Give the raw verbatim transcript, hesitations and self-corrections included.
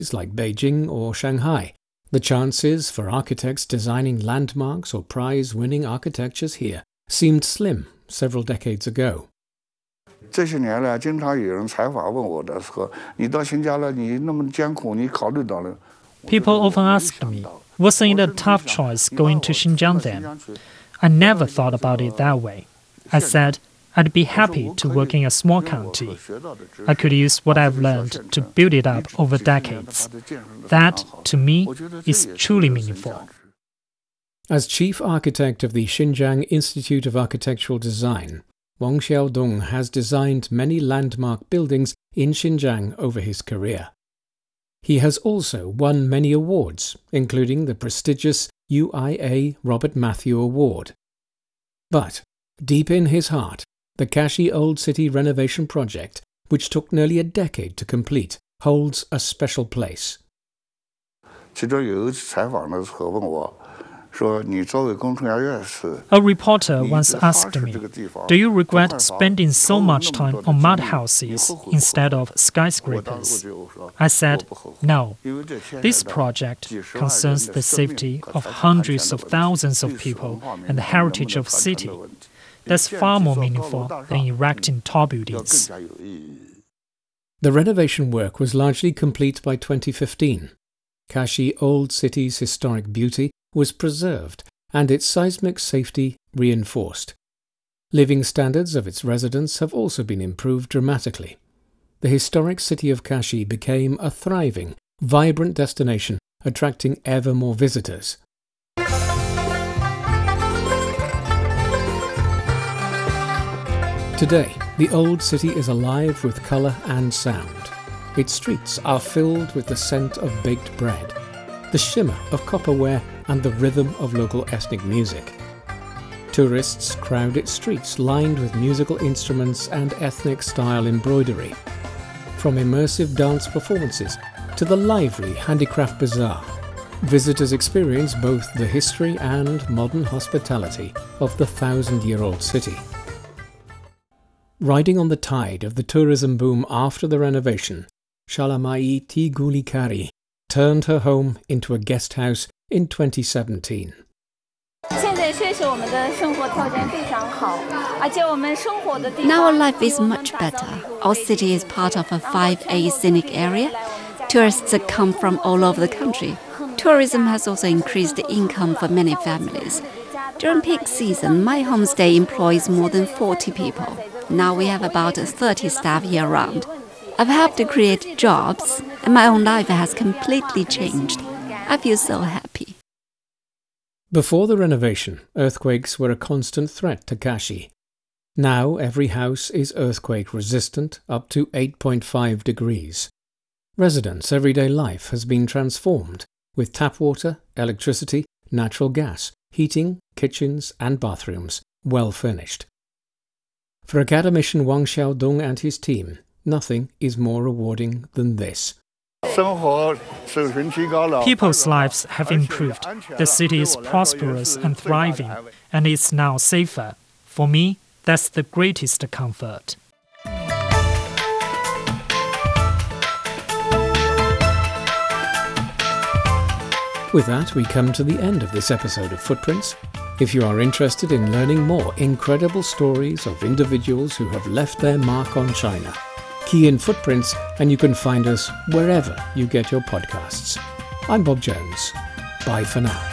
like Beijing or Shanghai. The chances for architects designing landmarks or prize-winning architectures here seemed slim several decades ago. 这些年来，经常有人采访问我的说：“你到新疆了，你那么艰苦，你考虑到了？” People often asked me, wasn't it a tough choice going to Xinjiang then? I never thought about it that way. I said, I'd be happy to work in a small county. I could use what I've learned to build it up over decades. That, to me, is truly meaningful. As chief architect of the Xinjiang Institute of Architectural Design, Wang Xiaodong has designed many landmark buildings in Xinjiang over his career. He has also won many awards, including the prestigious U I A Robert Matthew Award. But, deep in his heart, the Kashi Old City renovation project, which took nearly a decade to complete, holds a special place. 其中有一次采访的时候问我，说你作为工程院院士。 A reporter once asked me, "Do you regret spending so much time on mud houses instead of skyscrapers?" I said, "No. This project concerns the safety of hundreds of thousands of people and the heritage of the city. That's far more meaningful than erecting tall buildings." The renovation work was largely complete by twenty fifteen. Kashi Old City's historic beauty was preserved and its seismic safety reinforced. Living standards of its residents have also been improved dramatically. The historic city of Kashi became a thriving, vibrant destination, attracting ever more visitors. Today, the old city is alive with colour and sound. Its streets are filled with the scent of baked bread, the shimmer of copperware and the rhythm of local ethnic music. Tourists crowd its streets lined with musical instruments and ethnic-style embroidery. From immersive dance performances to the lively handicraft bazaar, visitors experience both the history and modern hospitality of the thousand-year-old city. Riding on the tide of the tourism boom after the renovation, Shalamai Tigulikari turned her home into a guest house in twenty seventeen. Now our life is much better. Our city is part of a five A scenic area. Tourists come from all over the country. Tourism has also increased the income for many families. During peak season, my homestay employs more than forty people. Now we have about thirty staff year-round. I've helped to create jobs, and my own life has completely changed. I feel so happy. Before the renovation, earthquakes were a constant threat to Kashi. Now every house is earthquake-resistant up to eight point five degrees. Residents' everyday life has been transformed with tap water, electricity, natural gas, heating, kitchens and bathrooms, well furnished. For academician Wang Xiaodong and his team, nothing is more rewarding than this. People's lives have improved. The city is prosperous and thriving, and it's now safer. For me, that's the greatest comfort. With that, we come to the end of this episode of Footprints. If you are interested in learning more incredible stories of individuals who have left their mark on China, key in Footprints and you can find us wherever you get your podcasts. I'm Bob Jones. Bye for now.